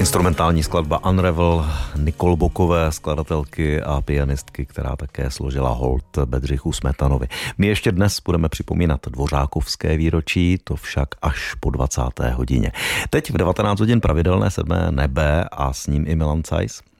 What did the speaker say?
Instrumentální skladba Unravel Nicole Bokové, skladatelky a pianistky, která také složila hold Bedřichu Smetanovi. My ještě dnes budeme připomínat dvořákovské výročí, to však až po 20. hodině. Teď v 19 hodin pravidelné 7. nebe a s ním i Milan Cajs.